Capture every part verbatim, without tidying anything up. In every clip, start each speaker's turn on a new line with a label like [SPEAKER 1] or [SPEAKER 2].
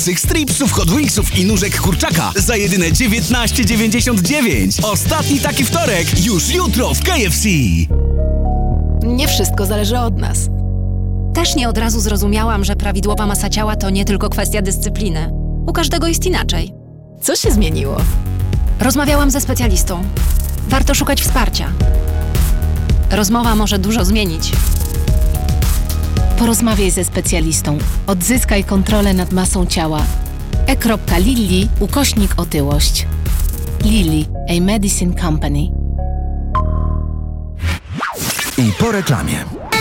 [SPEAKER 1] Tych stripsów, Hot Wingsów i nóżek kurczaka za jedyne dziewiętnaście dziewięćdziesiąt dziewięć. Ostatni taki wtorek już jutro w K F C.
[SPEAKER 2] Nie wszystko zależy od nas.
[SPEAKER 3] Też nie od razu zrozumiałam, że prawidłowa masa ciała to nie tylko kwestia dyscypliny. U każdego jest inaczej.
[SPEAKER 2] Co się zmieniło?
[SPEAKER 3] Rozmawiałam ze specjalistą. Warto szukać wsparcia. Rozmowa może dużo zmienić.
[SPEAKER 4] Porozmawiaj ze specjalistą. Odzyskaj kontrolę nad masą ciała. e.lilly ukośnik otyłość. Lilly, a medicine company.
[SPEAKER 1] I po reklamie.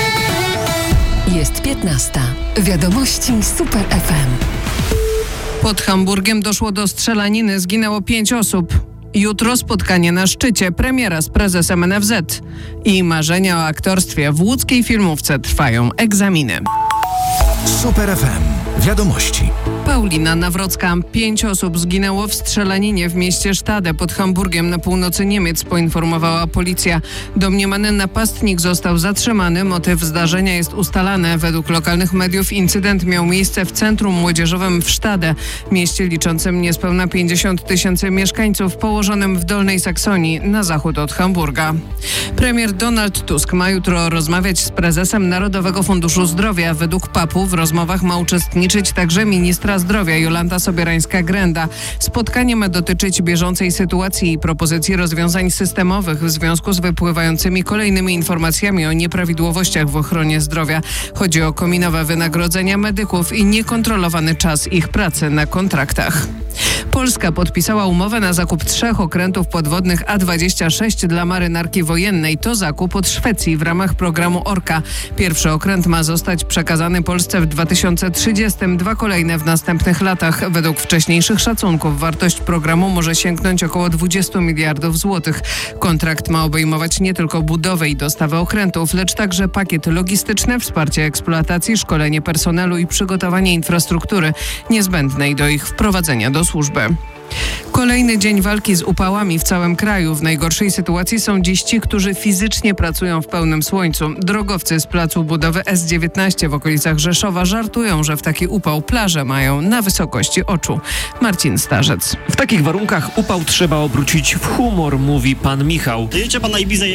[SPEAKER 5] Jest piętnasta. Wiadomości Super F M.
[SPEAKER 6] Pod Hamburgiem doszło do strzelaniny, zginęło pięć osób. Jutro spotkanie na szczycie, premiera z prezesem N F Z. I marzenia o aktorstwie w łódzkiej filmówce trwają egzaminy.
[SPEAKER 1] Super F M. Wiadomości.
[SPEAKER 6] Paulina Nawrocka. Pięć osób zginęło w strzelaninie w mieście Stade pod Hamburgiem na północy Niemiec, poinformowała policja. Domniemany napastnik został zatrzymany. Motyw zdarzenia jest ustalany. Według lokalnych mediów incydent miał miejsce w centrum młodzieżowym w Stade, mieście liczącym niespełna pięćdziesiąt tysięcy mieszkańców, położonym w Dolnej Saksonii na zachód od Hamburga. Premier Donald Tusk ma jutro rozmawiać z prezesem Narodowego Funduszu Zdrowia. Według papu w rozmowach ma uczestniczyć także ministra zdrowia Jolanta Sobierańska-Grenda. Spotkanie ma dotyczyć bieżącej sytuacji i propozycji rozwiązań systemowych w związku z wypływającymi kolejnymi informacjami o nieprawidłowościach w ochronie zdrowia. Chodzi o kominowe wynagrodzenia medyków i niekontrolowany czas ich pracy na kontraktach. Polska podpisała umowę na zakup trzech okrętów podwodnych A dwadzieścia sześć dla marynarki wojennej. To zakup od Szwecji w ramach programu Orka. Pierwszy okręt ma zostać przekazany Polsce w dwa tysiące trzydziestym, dwa kolejne w następnych latach. Według wcześniejszych szacunków wartość programu może sięgnąć około dwadzieścia miliardów złotych. Kontrakt ma obejmować nie tylko budowę i dostawę okrętów, lecz także pakiet logistyczny, wsparcie eksploatacji, szkolenie personelu i przygotowanie infrastruktury niezbędnej do ich wprowadzenia do służby. Kolejny dzień walki z upałami w całym kraju. W najgorszej sytuacji są dziś ci, którzy fizycznie pracują w pełnym słońcu. Drogowcy z placu budowy S dziewiętnaście w okolicach Rzeszowa żartują, że w taki upał plaże mają na wysokości oczu. Marcin Starzec.
[SPEAKER 7] W takich warunkach upał trzeba obrócić w humor, mówi pan Michał.
[SPEAKER 8] Jedziecie pan na Ibizę